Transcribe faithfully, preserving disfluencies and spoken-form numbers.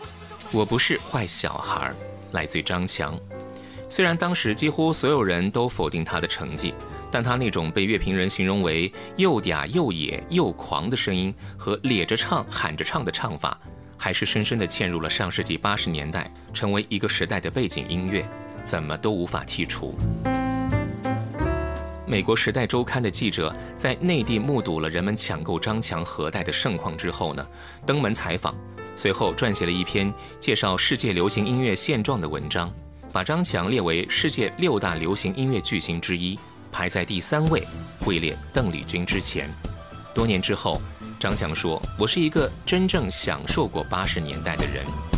我不是坏小孩，来自于张强。虽然当时几乎所有人都否定他的成绩，但他那种被乐评人形容为又嗲又野又狂的声音和咧着唱喊着唱的唱法，还是深深地嵌入了上世纪八十年代，成为一个时代的背景音乐，怎么都无法剔除。美国《时代周刊》的记者在内地目睹了人们抢购张强盒带的盛况之后呢，登门采访，随后撰写了一篇介绍世界流行音乐现状的文章，把张强列为世界六大流行音乐巨星之一，排在第三位，位列邓丽君之前。多年之后，张强说：“我是一个真正享受过八十年代的人。”